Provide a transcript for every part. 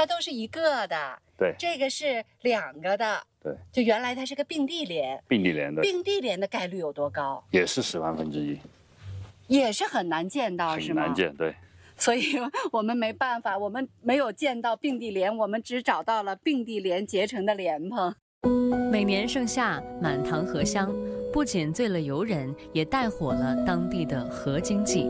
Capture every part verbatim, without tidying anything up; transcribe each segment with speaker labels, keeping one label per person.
Speaker 1: 它都是一个的。
Speaker 2: 对，
Speaker 1: 这个是两个的。
Speaker 2: 对，
Speaker 1: 就原来它是个并蒂莲。
Speaker 2: 并蒂莲的。
Speaker 1: 并蒂莲的概率有多高？
Speaker 2: 也是十万分之一。
Speaker 1: 也是很难见到，是吗？
Speaker 2: 很难见，对。
Speaker 1: 所以我们没办法，我们没有见到并蒂莲，我们只找到了并蒂莲结成的莲蓬。
Speaker 3: 每年盛夏，满塘荷香，不仅醉了游人，也带火了当地的荷经济。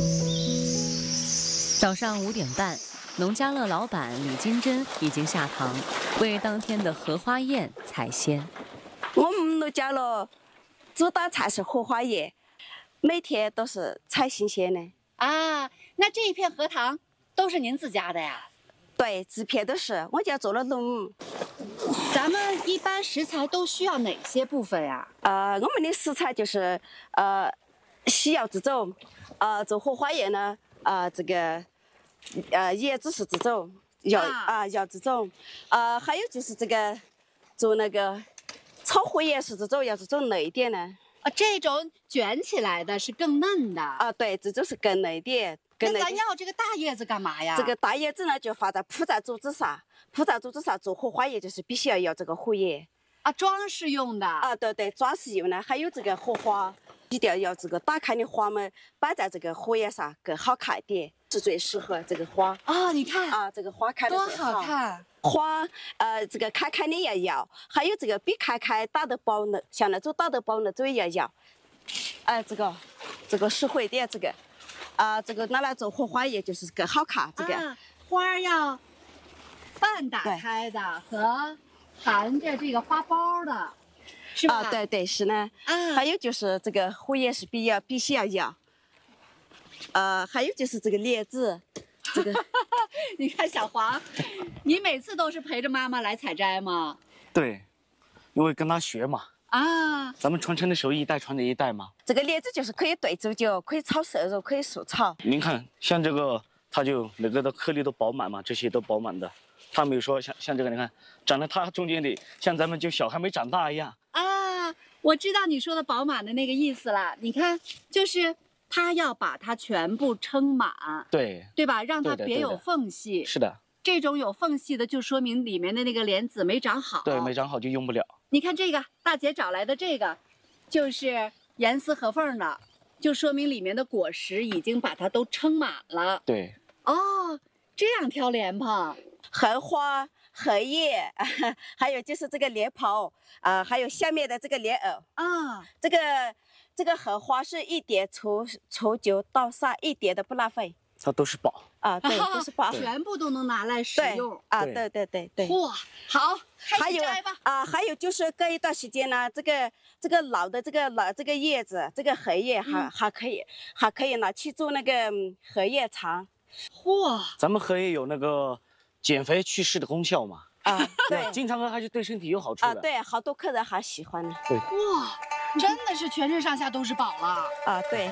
Speaker 3: 早上五点半，农家乐老板李金珍已经下塘，为当天的荷花宴采鲜。
Speaker 4: 我们农家乐主打菜是荷花宴，每天都是采新鲜的。
Speaker 1: 啊，那这一片荷塘都是您自家的呀？
Speaker 4: 对，这片都是我家做了农。
Speaker 1: 咱们一般食材都需要哪些部分呀？
Speaker 4: 呃，我们的食材就是呃西药这种，呃做荷花宴呢，呃这个呃椰子是这种药啊药这种，呃还有就是这个做那个炒荷叶是这种要这种嫩一点的。
Speaker 1: 啊，这种卷起来的是更嫩的
Speaker 4: 啊，对，这种是更嫩一点。
Speaker 1: 那咱要这个大叶子干嘛呀？
Speaker 4: 这个大叶子呢，就放在铺在桌子上，铺在桌子上做荷花叶，就是必须要有这个荷叶。
Speaker 1: 啊，装饰用的。
Speaker 4: 啊，对对，装饰用的，还有这个荷花，一定要有这个打开的花们摆在这个荷叶上，更好看一点，是最适合这个花。
Speaker 1: 啊，你看
Speaker 4: 啊，这个花开的
Speaker 1: 多好看。
Speaker 4: 花，呃，这个开开的要要，还有这个比开开打得薄的，像那种打得薄的这也要要。哎、呃，这个，这个实惠点，这个，啊、呃，这个拿来做荷花叶就是更好看。这个、
Speaker 1: 啊、花要半打开的和含着这个花苞的，是吧？
Speaker 4: 啊，对对是呢。啊，还有就是这个荷叶是必要必须要要。呃，还有就是这个莲子。这个，
Speaker 1: 你看小黄，你每次都是陪着妈妈来采摘吗？
Speaker 5: 对，因为跟她学嘛。
Speaker 1: 啊，
Speaker 5: 咱们传承的手艺一代传着一代嘛。
Speaker 4: 这个莲子就是可以兑猪脚，可以炒瘦肉，可以素炒。
Speaker 5: 您看，像这个，它就那个的颗粒都饱满嘛，这些都饱满的。它没有说像像这个，你看长得它中间的，像咱们就小还没长大一样。
Speaker 1: 啊，我知道你说的饱满的那个意思了。你看，就是。它要把它全部撑满，
Speaker 5: 对
Speaker 1: 对吧？让它别有缝隙。
Speaker 5: 是的，
Speaker 1: 这种有缝隙的，就说明里面的那个莲子没长好。
Speaker 5: 对，没长好就用不了。
Speaker 1: 你看这个大姐找来的这个，就是严丝合缝的，就说明里面的果实已经把它都撑满了。
Speaker 5: 对。
Speaker 1: 哦，这样挑莲蓬，
Speaker 4: 荷花、荷叶，还有就是这个莲蓬啊、呃，还有下面的这个莲藕
Speaker 1: 啊，
Speaker 4: 这个。这个荷花是一点除除旧倒沙，一点都不浪费。
Speaker 5: 它都是宝
Speaker 4: 啊，对，都是宝，
Speaker 1: 全部都能拿来使用
Speaker 4: 啊，对对对对。
Speaker 1: 哇，好，
Speaker 4: 还有
Speaker 1: 摘吧
Speaker 4: 啊，还有就是隔一段时间呢，这个这个老的这个老这个叶子，这个荷叶还、嗯、还可以还可以拿去做那个荷叶肠。
Speaker 1: 哇，
Speaker 5: 咱们荷叶有那个减肥祛湿的功效嘛。
Speaker 4: 啊，对，
Speaker 5: 经常喝还是对身体有好处的。
Speaker 4: 啊，对，好多客人还喜欢呢。
Speaker 5: 对，
Speaker 1: 哇，真的是全身上下都是宝了。
Speaker 4: 啊，对。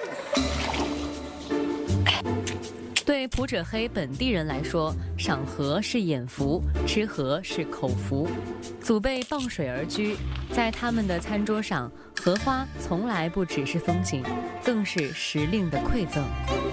Speaker 3: 对普者黑本地人来说，赏荷是眼福，吃荷是口福。祖辈傍水而居，在他们的餐桌上，荷花从来不只是风景，更是时令的馈赠。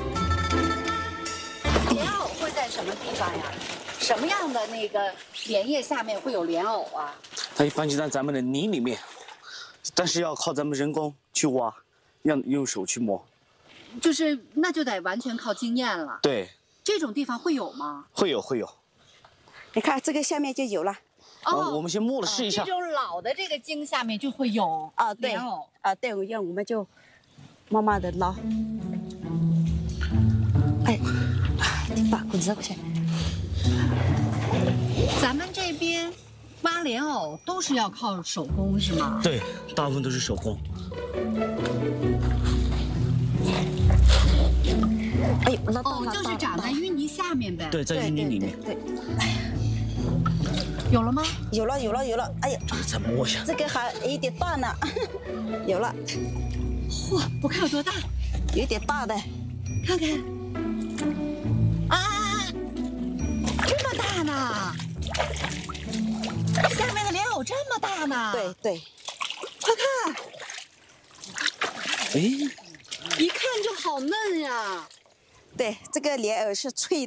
Speaker 1: 莲藕会在什么地方呀？什么样的那个莲叶下面会有莲藕啊？
Speaker 5: 它一般就在咱们的泥里面，但是要靠咱们人工去挖，要用手去摸。
Speaker 1: 就是那就得完全靠经验了。
Speaker 5: 对，
Speaker 1: 这种地方会有吗？
Speaker 5: 会有会有。
Speaker 4: 你看这个下面就有了。
Speaker 5: 哦，我们先摸了试一下。
Speaker 1: 这种老的这个茎下面就会有
Speaker 4: 啊，对，
Speaker 1: 莲藕
Speaker 4: 啊，对，我要我们就慢慢的捞。哎，你把滚子过去。
Speaker 1: 咱们这边挖莲藕都是要靠手工是吗？
Speaker 5: 对，大部分都是手工。
Speaker 4: 哎呦，捞到
Speaker 1: 哦，就是长在淤泥下面呗。
Speaker 5: 对，在淤泥里面。
Speaker 4: 对。
Speaker 1: 有了吗？
Speaker 4: 有了，有了，有了。哎呀，
Speaker 5: 再摸一下。
Speaker 4: 这个还有点大呢。有了。
Speaker 1: 嚯，我看有多大？
Speaker 4: 有点大的。
Speaker 1: 看看。啊，这么大呢！下面的莲藕这么大呢？
Speaker 4: 对对。
Speaker 1: 快看。
Speaker 5: 哎。
Speaker 1: 一看就好嫩呀。
Speaker 4: 对，这个莲藕是脆的，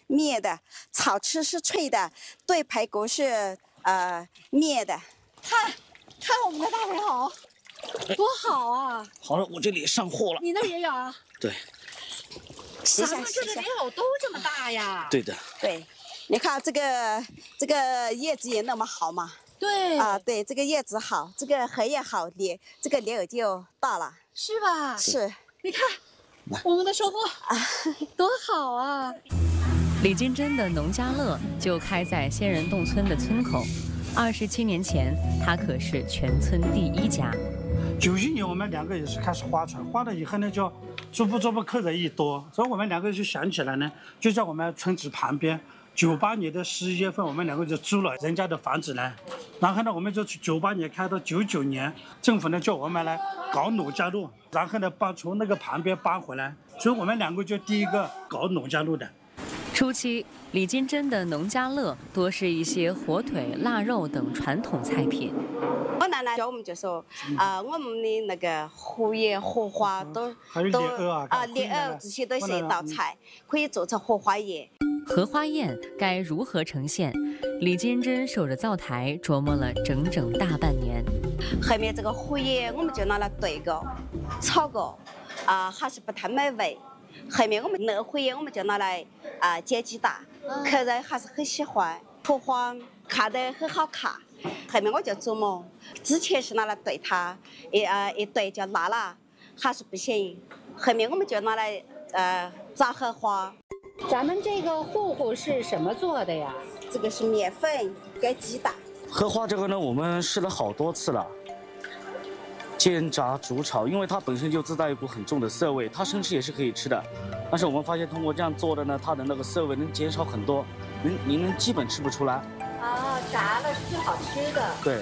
Speaker 4: 绵的，炒吃是脆的，炖排骨是呃绵的。
Speaker 1: 看，看我们的大排好，多好啊！
Speaker 5: 好了，我这里上货了。
Speaker 1: 你那儿也有啊？
Speaker 5: 对，
Speaker 1: 咱们这的莲藕都这么大呀？
Speaker 5: 对的。
Speaker 4: 对，你看这个这个叶子也那么好嘛。
Speaker 1: 对
Speaker 4: 啊，对，这个叶子好，这个荷叶好，莲这个莲藕就大了。
Speaker 1: 是吧？
Speaker 4: 是。
Speaker 1: 你看，我们的收获啊，多好啊！
Speaker 3: 李金珍的农家乐就开在仙人洞村的村口。二十七年前，他可是全村第一家。
Speaker 2: 九一年我们两个也是开始划船，划了以后呢，就逐步逐步客人一多，所以我们两个就想起来呢，就在我们村子旁边。九八年的十一月份，我们两个就租了人家的房子呢，然后呢，我们就从九八年开到九九年，政府呢叫我们来搞农家乐，然后呢搬从那个旁边搬回来，所以我们两个就第一个搞农家乐的。
Speaker 3: 初期，李金珍的农家乐多是一些火腿、腊肉等传统菜品。
Speaker 4: 我奶奶教我们就说，啊、呃，我们的那个荷叶、荷花都都啊，莲藕这些都是一道菜，可以做成荷花宴。
Speaker 3: 荷花宴该如何呈现？李金珍守着灶台琢磨了整整大半年。
Speaker 4: 后面这个荷叶我们就拿来炖个、炒个，啊、呃，还是不太美味。后面我们那荷叶我们就拿来啊、呃、煎鸡蛋，客人还是很喜欢。荷花看得很好看。后面我就琢磨，之前是拿来炖它，一呃一炖就辣了，还是不行。后面我们就拿来呃炸荷花。
Speaker 1: 咱们这个糊糊是什么做的呀？
Speaker 4: 这个是面粉跟鸡蛋。
Speaker 5: 荷花这个呢，我们试了好多次了。煎炸煮炒，因为它本身就自带一股很重的涩味，它生吃也是可以吃的。但是我们发现通过这样做的呢，它的那个涩味能减少很多，您您能基本吃不出来。
Speaker 1: 啊，炸了是最好吃的。
Speaker 5: 对。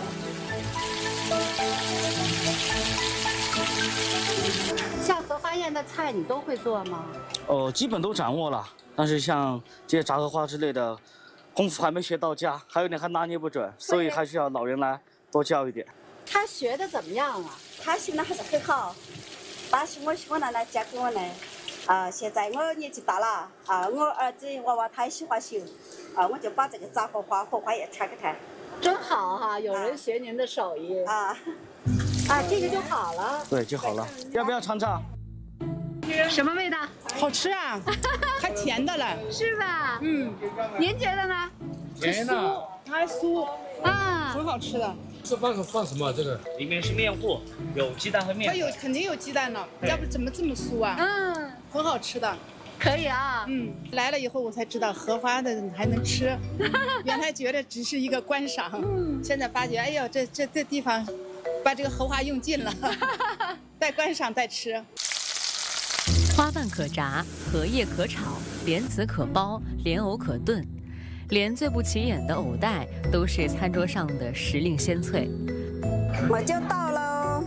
Speaker 1: 像荷花宴的菜你都会做吗？
Speaker 5: 哦，基本都掌握了，但是像这些炸荷花之类的，功夫还没学到家，还有点还拿捏不准，所以还需要老人来多教一点。
Speaker 1: 他学的怎么样啊？
Speaker 4: 他学的还是很好，但是我我奶奶教给我呢，啊、呃，现在我年纪大了，啊、呃，我儿子娃娃他也喜欢学，啊、呃，我就把这个炸荷花、荷花也传给他。
Speaker 1: 真好哈、啊，有人学您的手艺
Speaker 4: 啊，
Speaker 1: 啊，这个就好了。
Speaker 5: 对，就好了。要不要尝尝？
Speaker 1: 什么味道？
Speaker 6: 好吃啊，还甜的了，
Speaker 1: 是吧？
Speaker 6: 嗯，
Speaker 1: 您觉得呢？
Speaker 6: 甜的，它还酥
Speaker 1: 啊，
Speaker 6: 很好吃的。
Speaker 7: 这放个放什么？这个
Speaker 5: 里面是面糊，有鸡蛋和面。
Speaker 6: 它有肯定有鸡蛋了，要不怎么这么酥啊？
Speaker 1: 嗯，
Speaker 6: 很好吃的。
Speaker 1: 可以啊。
Speaker 6: 嗯，来了以后我才知道荷花的还能吃，原来觉得只是一个观赏，嗯，现在发觉，哎呦，这这这地方把这个荷花用尽了，带观赏带吃。
Speaker 3: 花瓣可炸，荷叶可炒，莲子可包，莲藕可炖，连最不起眼的藕带都是餐桌上的时令鲜粹。
Speaker 4: 我就到喽。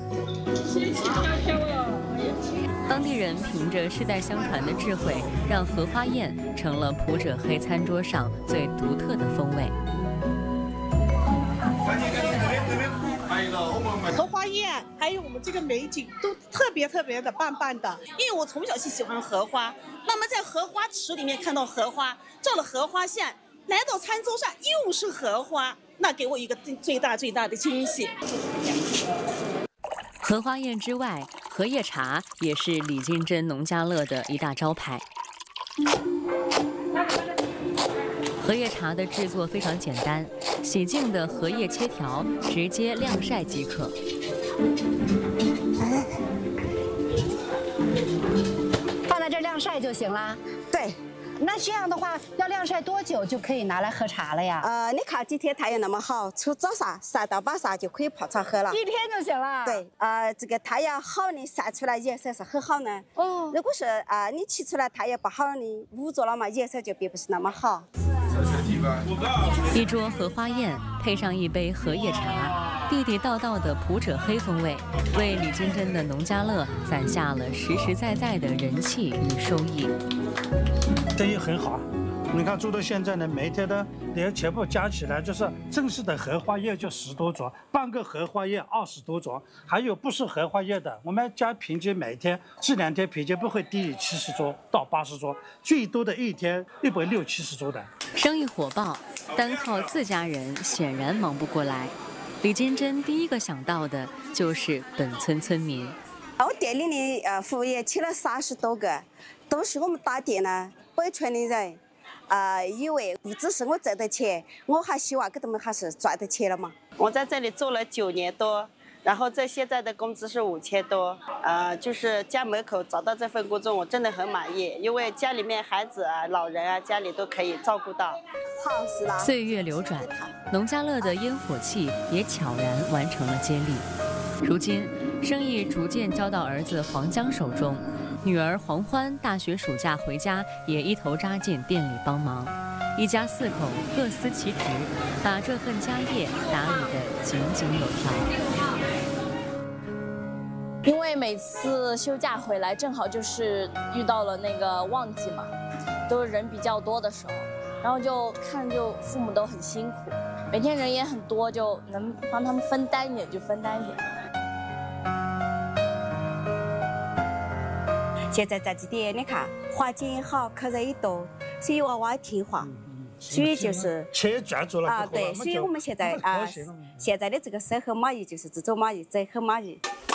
Speaker 3: 当地人凭着世代相传的智慧，让荷花宴成了普者黑餐桌上最独特的风味。
Speaker 8: 荷花宴还有我们这个美景都特别特别的棒棒的，因为我从小就喜欢荷花，那么在荷花池里面看到荷花，照了荷花相，来到餐桌上又是荷花，那给我一个最大最大的惊喜。
Speaker 3: 荷花宴之外，荷叶茶也是李金珍农家乐的一大招牌。荷叶茶的制作非常简单，洗净的荷叶切条，直接晾晒即可。
Speaker 1: 放在这晾晒就行了。
Speaker 4: 对。
Speaker 1: 那这样的话，要晾晒多久就可以拿来喝茶了呀？
Speaker 4: 呃，你看今天太阳那么好，从早上晒到晚上就可以泡茶喝了。
Speaker 1: 一天就行了。
Speaker 4: 对，呃，这个太阳好呢，晒出来颜色是很好呢。哦。如果是啊、呃，你起出来太阳不好呢，捂着了嘛，颜色就并不是那么好。
Speaker 3: 一桌荷花宴配上一杯荷叶茶，地地道道的普者黑风味，为李金珍的农家乐攒下了实实在在的人气与收益。
Speaker 2: 生意很好， 你看做到现在呢，每天的连全部加起来，就是正式的荷花叶就十多株，半个荷花叶二十多株，还有不是荷花叶的，我们家平均每天这两天平均不会低于七十株到八十株，最多的一天一百六七十株的。
Speaker 3: 生意火爆，单靠自家人显然忙不过来。李金珍第一个想到的就是本村村民。
Speaker 4: 我店里的呃服务员请了三十多个，都是我们打店呢北村的人。啊、呃，因为不只是我挣的钱，我还希望给他们还是赚的钱了嘛。
Speaker 7: 我在这里做了九年多，然后在现在的工资是五千多，呃，就是家门口找到这份工作，我真的很满意，因为家里面孩子啊、老人啊，家里都可以照顾到。
Speaker 4: 好，是啦。
Speaker 3: 岁月流转，农家乐的烟火气也悄然完成了接力。如今，生意逐渐交到儿子黄江手中。女儿黄欢大学暑假回家，也一头扎进店里帮忙。一家四口各司其职，把这份家业打理得井井有条。
Speaker 9: 因为每次休假回来，正好就是遇到了那个旺季嘛，都是人比较多的时候，然后就看就父母都很辛苦，每天人也很多，就能帮他们分担一点就分担一点。
Speaker 4: 现在在这点，你看环境也好，客人也多，所以娃娃也听话，所以就是
Speaker 2: 钱赚足了
Speaker 4: 啊，对，所以我们现在啊，现在的这个生活满意，就是这种满意，真很满意。